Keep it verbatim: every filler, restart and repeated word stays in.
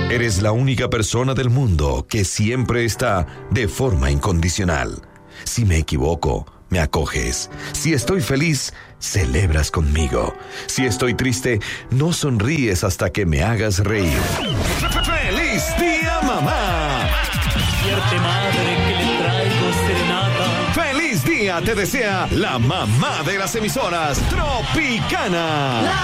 Eres la única persona del mundo que siempre está de forma incondicional. Si me equivoco, me acoges. Si estoy feliz, celebras conmigo. Si estoy triste, no sonríes hasta que me hagas reír. ¡Feliz día, mamá! Despierte, madre, que le traigo serenata. ¡Feliz día! Te desea la mamá de las emisoras, Tropicana. La